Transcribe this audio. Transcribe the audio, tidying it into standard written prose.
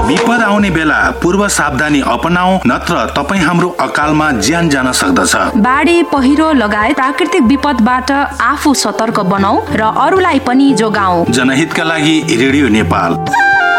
विपद आउने बेला पूर्व सावधानी अपनाऊ, नत्र तपाईँ हाम्रो अकालमा ज्यान जान सक्दछ। बाढी, पहिरो लगायत प्राकृतिक विपदबाट आफू सतर्क बनाऊ र अरूलाई पनि जोगाऊ। जनहितका लागि रेडियो नेपाल।